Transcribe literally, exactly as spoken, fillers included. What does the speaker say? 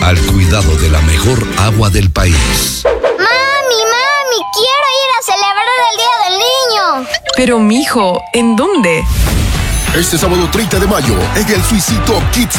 al cuidado de la mejor agua del país. ¡Mami, mami! ¡Quiero ir a celebrar el Día del Niño! Pero, mijo, ¿en dónde? Este sábado treinta de mayo, en el Suicito Kids